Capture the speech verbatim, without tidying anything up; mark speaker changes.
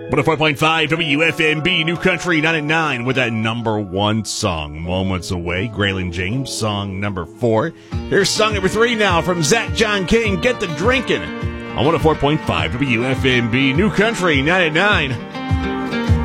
Speaker 1: one oh four point five W F M B, New Country ninety-nine with that number one song, Moments Away. Graylin James, song number four. Here's song number three now from Zach John King, Get the Drinkin', on one oh four point five W F M B, New Country ninety-nine.